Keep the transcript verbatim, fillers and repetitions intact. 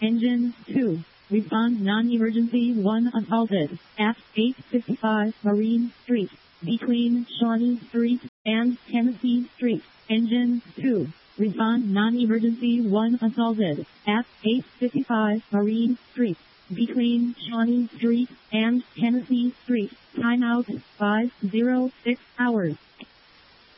Engine two. Respond non-emergency one assaulted at eight fifty-five Marine Street, between Shawnee Street and Tennessee Street. Engine two. Respond non-emergency one assaulted at eight fifty-five Marine Street, between Shawnee Street and Tennessee Street. Timeout five oh six hours.